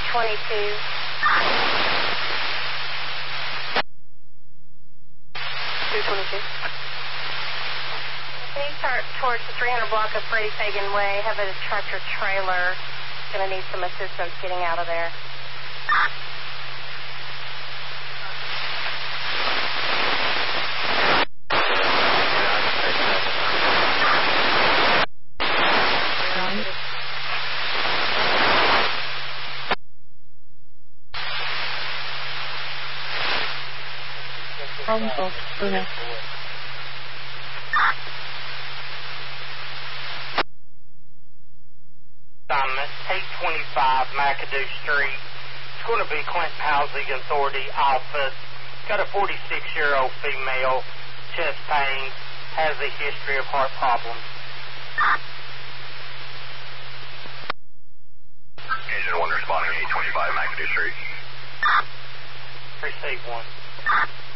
822. Can you start towards the 300 block of Freddie Fagan Way? Have a tractor trailer. Going to need some assistance getting out of there. Assignment 825 McAdoo Street. It's going to be Clinton Housing Authority office. Got a 46-year-old female, chest pain, has a history of heart problems. Engine 1 responding 825 McAdoo Street. Receive 1.